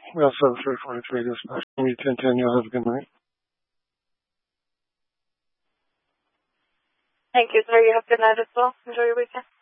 We also have 343 dispatch. We 1010. You'll have a good night. Thank you, sir. You have a good night as well. Enjoy your weekend.